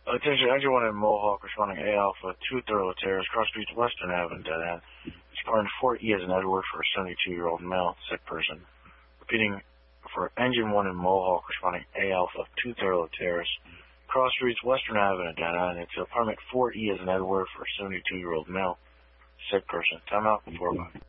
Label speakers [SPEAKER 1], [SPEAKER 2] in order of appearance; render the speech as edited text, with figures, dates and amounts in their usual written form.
[SPEAKER 1] Attention, engine 1 in Mohawk, responding A Alpha, 2 Thurlow Terrace, cross streets Western Avenue, dead end. Responding 4E as in Edward for a 72-year-old male, sick person. Repeating for engine 1 in Mohawk, responding A Alpha, 2 Thurlow Terrace, cross streets Western Avenue, dead end. It's apartment 4E as in Edward for a 72-year-old male, sick person. Time out before bye.